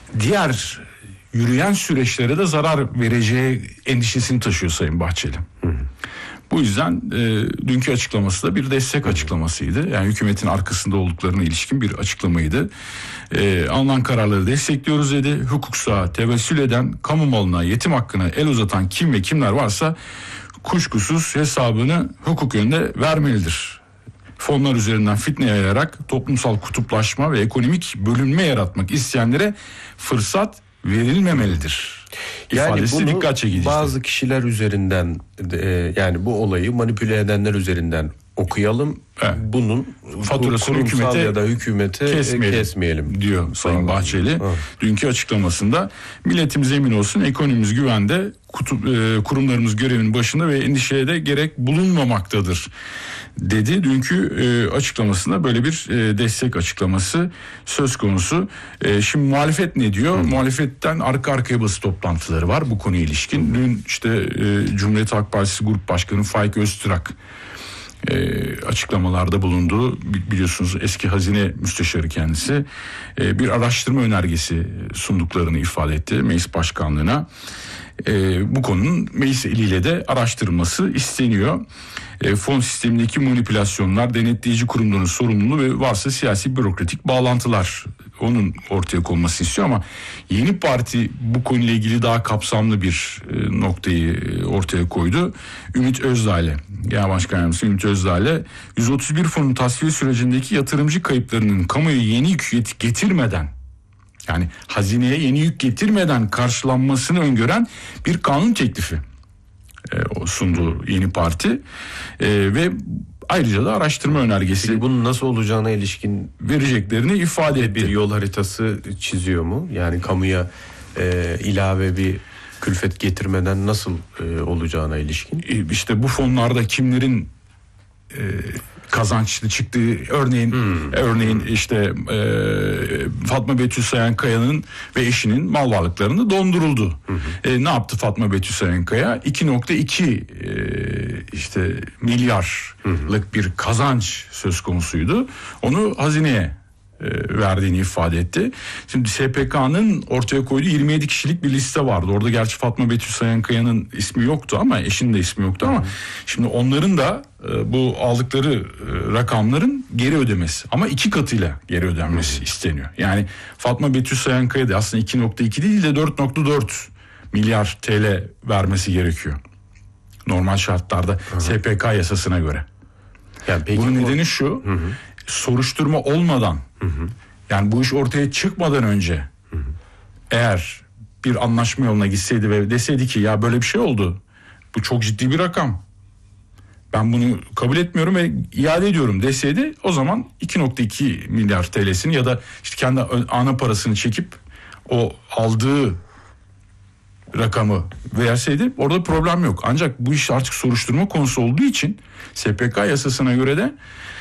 diğer yürüyen süreçlere de zarar vereceği endişesini taşıyor Sayın Bahçeli. Bu yüzden dünkü açıklaması da bir destek açıklamasıydı. Yani hükümetin arkasında olduklarına ilişkin bir açıklamaydı. Alınan kararları destekliyoruz dedi. Hukuksa tevessül eden, kamu malına, yetim hakkına el uzatan kim ve kimler varsa kuşkusuz hesabını hukuk yönünde vermelidir. Fonlar üzerinden fitne yayarak toplumsal kutuplaşma ve ekonomik bölünme yaratmak isteyenlere fırsat verilmemelidir. İfadesi Yani bunu dikkat çekici. Bazı kişiler üzerinden yani bu olayı manipüle edenler üzerinden okuyalım. Evet. Bunun faturasını hükümete ya da hükümete kesmeyelim diyor Sayın Bahçeli. Dünkü açıklamasında milletimiz emin olsun, ekonomimiz güvende, kurumlarımız görevinin başında ve endişeye de gerek bulunmamaktadır dedi. Dünkü açıklamasında böyle bir destek açıklaması söz konusu. Şimdi muhalefet ne diyor? Muhalefetten arka arkaya basın toplantıları var bu konuya ilişkin. Dün işte Cumhuriyet Halk Partisi Grup Başkanı Faik Öztürk açıklamalarda bulundu. Biliyorsunuz eski hazine müsteşarı kendisi. Bir araştırma önergesi sunduklarını ifade etti meclis başkanlığına. Bu konunun meclis eliyle de araştırılması isteniyor. Fon sistemindeki manipülasyonlar, denetleyici kurumların sorumluluğu ve varsa siyasi bürokratik bağlantılar, onun ortaya konmasını istiyor ama yeni parti bu konuyla ilgili daha kapsamlı bir noktayı ortaya koydu. Ümit Özdağ'le, Genel Başkan Yardımcısı Ümit Özdağ'le 131 fonun tasfiye sürecindeki yatırımcı kayıplarının kamuya yeni yük getirmeden, yani hazineye yeni yük getirmeden karşılanmasını öngören bir kanun teklifi sundu yeni parti ve ayrıca da araştırma önergesi. Peki bunun nasıl olacağına ilişkin vereceklerini ifade etti. Bir yol haritası çiziyor mu? Yani kamuya ilave bir külfet getirmeden nasıl olacağına ilişkin? İşte bu fonlarda kimlerin kazançlı çıktığı, örneğin işte Fatma Betül Sayankaya'nın ve eşinin mal varlıklarını donduruldu. Ne yaptı Fatma Betül Sayankaya? 2.2 işte milyarlık bir kazanç söz konusuydu. Onu hazineye verdiğini ifade etti. Şimdi SPK'nın ortaya koyduğu 27 kişilik bir liste vardı. Orada gerçi Fatma Betül Sayankaya'nın ismi yoktu ama eşinin de ismi yoktu ama şimdi onların da bu aldıkları rakamların geri ödemesi ama 2 katıyla geri ödenmesi isteniyor. Yani Fatma Betül Sayankaya da aslında 2.2 değil de 4.4 milyar TL vermesi gerekiyor. Normal şartlarda SPK yasasına göre. Yani bunun nedeni şu. Soruşturma olmadan, yani bu iş ortaya çıkmadan önce eğer bir anlaşma yoluna gitseydi ve deseydi ki ya böyle bir şey oldu, bu çok ciddi bir rakam, ben bunu kabul etmiyorum ve iade ediyorum deseydi, o zaman 2.2 milyar TL'sini ya da işte kendi ana parasını çekip o aldığı rakamı verseydi orada problem yok. Ancak bu iş artık soruşturma konusu olduğu için SPK yasasına göre de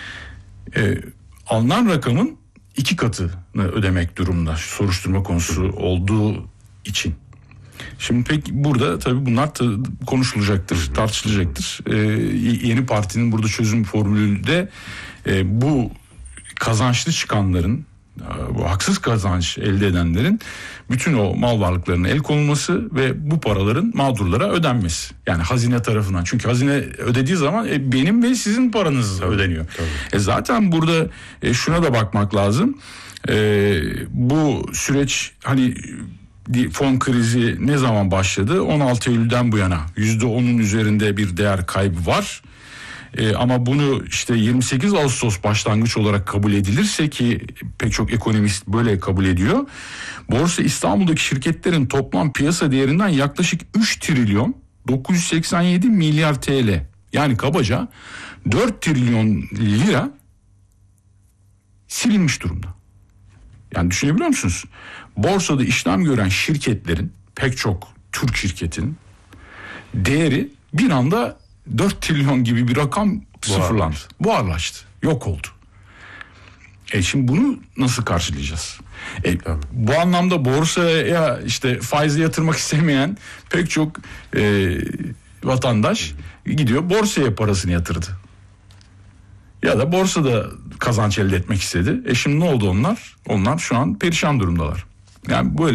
alınan rakamın 2 katını ödemek durumunda soruşturma konusu olduğu için. Şimdi peki burada tabii bunlar konuşulacaktır, tartışılacaktır. Yeni partinin burada çözüm formülü de bu kazançlı çıkanların, bu haksız kazanç elde edenlerin bütün o mal varlıklarına el konulması ve bu paraların mağdurlara ödenmesi. Yani hazine tarafından. Çünkü hazine ödediği zaman benim ve sizin paranız ödeniyor. Tabii. Zaten burada şuna da bakmak lazım. Bu süreç hani fon krizi ne zaman başladı? 16 Eylül'den bu yana %10'un üzerinde bir değer kaybı var. Ama bunu işte 28 Ağustos başlangıç olarak kabul edilirse, ki pek çok ekonomist böyle kabul ediyor, Borsa İstanbul'daki şirketlerin toplam piyasa değerinden yaklaşık 3 trilyon 987 milyar TL, yani kabaca 4 trilyon lira silinmiş durumda. Yani düşünebiliyor musunuz? Borsada işlem gören şirketlerin, pek çok Türk şirketinin değeri bir anda 4 trilyon gibi bir rakam sıfırlandı. Buharlaştı. Yok oldu. Şimdi bunu nasıl karşılayacağız? Bu anlamda borsaya işte faizle yatırmak istemeyen pek çok vatandaş gidiyor borsaya parasını yatırdı. Ya da borsada kazanç elde etmek istedi. Şimdi ne oldu onlar? Onlar şu an perişan durumdalar. Yani böyle